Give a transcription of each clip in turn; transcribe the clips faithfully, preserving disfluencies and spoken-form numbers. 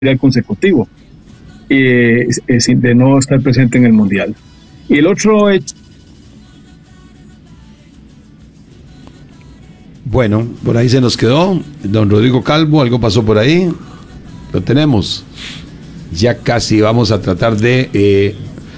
consecutivo eh, de no estar presente en el Mundial. Y el otro hecho. Bueno, por ahí se nos quedó don Rodrigo Calvo, algo pasó por ahí, lo tenemos. Ya casi vamos a tratar de, eh,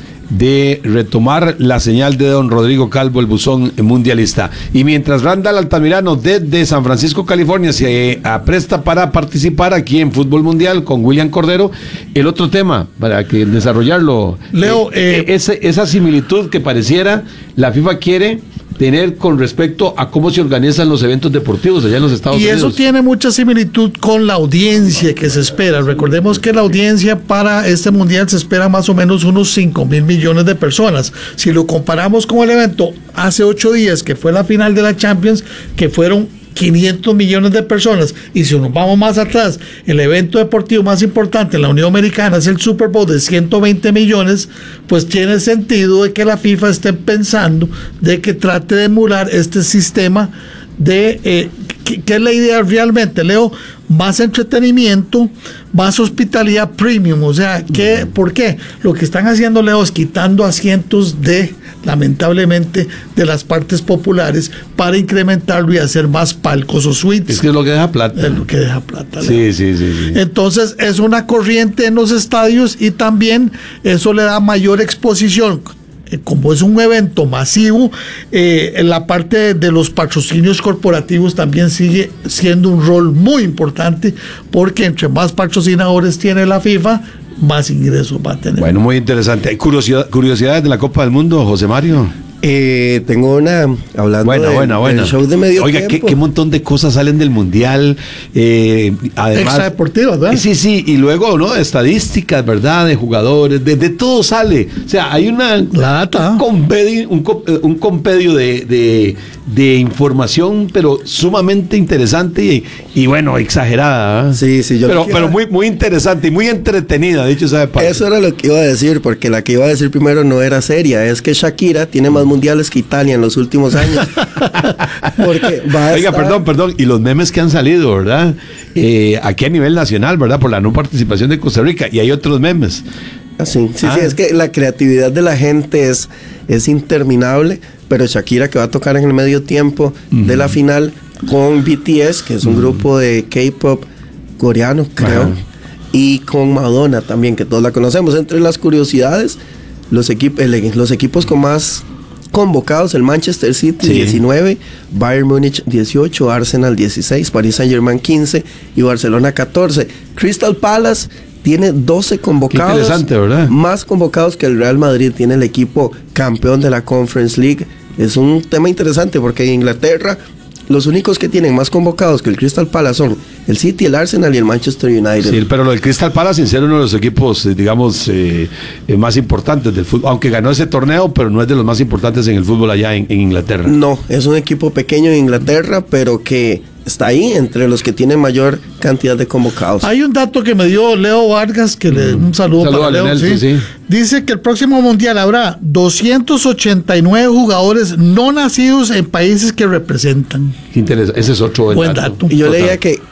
de retomar la señal de don Rodrigo Calvo, el buzón mundialista. Y mientras Randall Altamirano desde San Francisco, California, se eh, apresta para participar aquí en Fútbol Mundial con William Cordero, el otro tema, para que desarrollarlo, Leo, eh, eh, ese, esa similitud que pareciera la FIFA quiere tener con respecto a cómo se organizan los eventos deportivos allá en los Estados y Unidos. Y eso tiene mucha similitud con la audiencia que se espera. Recordemos que la audiencia para este mundial se espera más o menos unos cinco mil millones de personas. Si lo comparamos con el evento hace ocho días, que fue la final de la Champions, que fueron quinientos millones de personas, y si nos vamos más atrás, el evento deportivo más importante en la Unión Americana es el Super Bowl de ciento veinte millones, pues tiene sentido de que la FIFA esté pensando de que trate de emular este sistema de, eh, ¿qué, qué es la idea realmente, Leo? Más entretenimiento, más hospitalidad premium, o sea, ¿qué, ¿por qué? Lo que están haciendo, Leo, es quitando asientos de, lamentablemente, de las partes populares para incrementarlo y hacer más palcos o suites. Es que es lo que deja plata. Es lo que deja plata, Leo. Sí, sí, sí, sí. Entonces, es una corriente en los estadios y también eso le da mayor exposición. Como es un evento masivo, eh, en la parte de, de los patrocinios corporativos también sigue siendo un rol muy importante, porque entre más patrocinadores tiene la FIFA, más ingresos va a tener. Bueno, muy interesante. ¿Hay curiosidad, curiosidades de la Copa del Mundo, José Mario? Eh, tengo una, hablando buena, de, buena, buena. del show de medio Oiga, tiempo. ¿qué, qué montón de cosas salen del Mundial. Eh, además, extradeportivas, ¿verdad? Sí, sí, y luego, ¿no? Estadísticas, ¿verdad? De jugadores, de, de todo sale. O sea, hay una... La data. Un compedio, un, un compedio de, de, de información, pero sumamente interesante y, y bueno, exagerada. ¿eh? Sí, sí, yo Pero, iba... pero muy, muy interesante y muy entretenida, dicho sea de paso. Eso era lo que iba a decir, porque la que iba a decir primero no era seria. Es que Shakira tiene más mundiales que Italia en los últimos años. Porque va a Oiga, estar... perdón, perdón. Y los memes que han salido, ¿verdad? Eh, aquí a nivel nacional, ¿verdad? Por la no participación de Costa Rica. Y hay otros memes. Ah, sí, sí, ah. sí. Es que la creatividad de la gente es, es interminable. Pero Shakira, que va a tocar en el medio tiempo uh-huh. de la final con B T S, que es un uh-huh. grupo de K-pop coreano, creo. Uh-huh. Y con Madonna también, que todos la conocemos. Entre las curiosidades, los, equip- los equipos con más convocados: el Manchester City, sí. diecinueve, Bayern Múnich dieciocho, Arsenal dieciséis, Paris Saint-Germain quince y Barcelona catorce. Crystal Palace tiene doce convocados. Qué interesante, ¿verdad? Más convocados que el Real Madrid. Tiene el equipo campeón de la Conference League. Es un tema interesante porque en Inglaterra los únicos que tienen más convocados que el Crystal Palace son el City, el Arsenal y el Manchester United. Sí, pero lo del Crystal Palace, sin ser uno de los equipos, digamos, eh, eh, más importantes del fútbol, aunque ganó ese torneo, pero no es de los más importantes en el fútbol allá en, en Inglaterra. No, es un equipo pequeño en Inglaterra, pero que está ahí entre los que tienen mayor cantidad de convocados. Hay un dato que me dio Leo Vargas, que mm. le un saludo, saludo para Leo. Nelson, ¿sí? Sí. Dice que el próximo mundial habrá doscientos ochenta y nueve jugadores no nacidos en países que representan. Qué interesante. Ese es otro buen, buen dato. dato. Y yo Total. leía que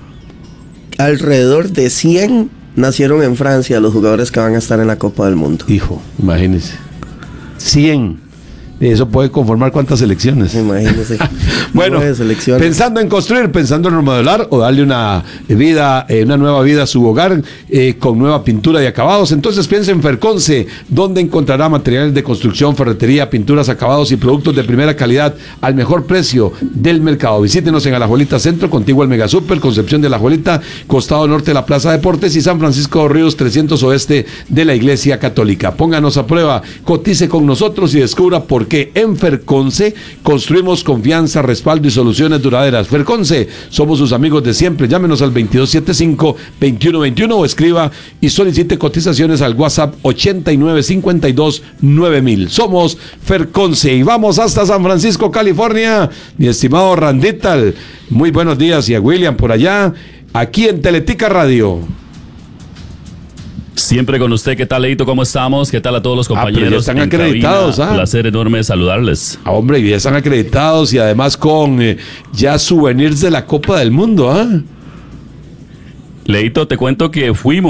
alrededor de cien nacieron en Francia los jugadores que van a estar en la Copa del Mundo. Hijo, imagínense. cien. Eso puede conformar cuántas selecciones. Imagínense. Bueno, pensando en construir, pensando en remodelar o darle una vida, eh, una nueva vida a su hogar eh, con nueva pintura y acabados, entonces piense en Ferconce, donde encontrará materiales de construcción, ferretería, pinturas, acabados y productos de primera calidad al mejor precio del mercado. Visítenos en Alajuelita Centro, contiguo al Mega Super, Concepción de Alajuelita, costado norte de la Plaza Deportes y San Francisco de Ríos trescientos oeste de la Iglesia Católica. Pónganos a prueba, cotice con nosotros y descubra por que en Ferconce construimos confianza, respaldo y soluciones duraderas. Ferconce, somos sus amigos de siempre. Llámenos al veintidós setenta y cinco, veintiuno veintiuno o escriba y solicite cotizaciones al WhatsApp ochenta y nueve cincuenta y dos nueve mil. Somos Ferconce y vamos hasta San Francisco, California. Mi estimado Randital, muy buenos días, y a William por allá, aquí en Teletica Radio. Siempre con usted. ¿Qué tal, Leito? ¿Cómo estamos? ¿Qué tal a todos los compañeros? Ah, ya están acreditados. Ah. Placer enorme saludarles. Ah, hombre, ya están acreditados y además con eh, ya souvenirs de la Copa del Mundo. ¿Ah? Leito, te cuento que fuimos